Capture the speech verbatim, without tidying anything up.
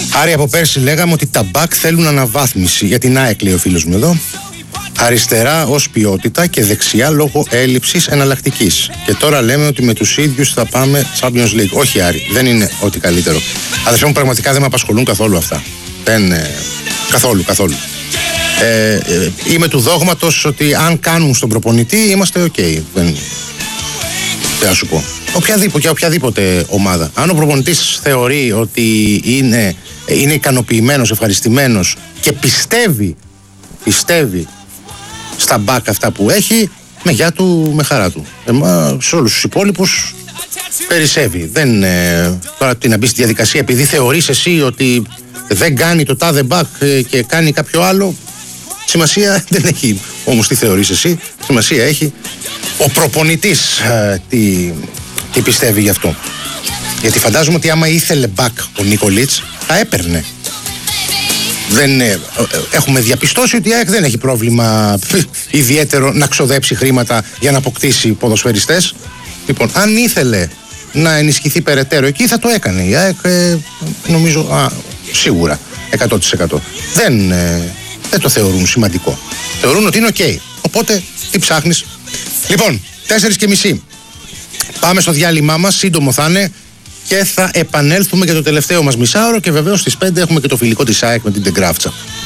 Άρη, από πέρσι λέγαμε ότι τα μπακ θέλουν αναβάθμιση. Για την ΑΕΚ, λέει ο φίλος μου εδώ. Αριστερά ως ποιότητα και δεξιά λόγω έλλειψης εναλλακτικής. Και τώρα λέμε ότι με τους ίδιους θα πάμε Champions League. Όχι, Άρη, δεν είναι ό,τι καλύτερο. Αδερφέ μου, πραγματικά δεν με απασχολούν καθόλου αυτά. Δεν. Ε, καθόλου, καθόλου. Ε, ε, είμαι του δόγματος ότι αν κάνουν στον προπονητή είμαστε οκ. Okay. Δεν. Τι να σου πω. Οποιαδήποτε, και οποιαδήποτε ομάδα. Αν ο προπονητής θεωρεί ότι είναι, είναι ικανοποιημένος, ευχαριστημένος και πιστεύει, πιστεύει στα μπακ αυτά που έχει, με γεια του, με χαρά του. Εμά, σε όλους τους υπόλοιπους περισσεύει. Δεν, ε, τώρα τι να μπει στη διαδικασία, επειδή θεωρείς εσύ ότι δεν κάνει το τάδε μπακ ε, και κάνει κάποιο άλλο, σημασία δεν έχει όμως τι θεωρείς εσύ. Σημασία έχει ο προπονητής ε, τι, τι πιστεύει γι' αυτό. Γιατί φαντάζομαι ότι άμα ήθελε μπακ ο Νίκολιτς, θα έπαιρνε. Δεν, ε, έχουμε διαπιστώσει ότι η ΑΕΚ δεν έχει πρόβλημα ιδιαίτερο να ξοδέψει χρήματα για να αποκτήσει ποδοσφαιριστές. Λοιπόν, αν ήθελε να ενισχυθεί περαιτέρω εκεί, θα το έκανε η ΑΕΚ, ε, νομίζω, α, σίγουρα, εκατό τοις εκατό. Δεν, ε, δεν το θεωρούν σημαντικό. Θεωρούν ότι είναι οκ. Okay. Οπότε, τι ψάχνεις. Λοιπόν, τέσσερις και μισή. Πάμε στο διάλειμμά μας, σύντομο θα είναι. Και θα επανέλθουμε για το τελευταίο μας μισάωρο και βεβαίως στις πέντε έχουμε και το φιλικό της ΑΕΚ με την Τεγκράφτσα.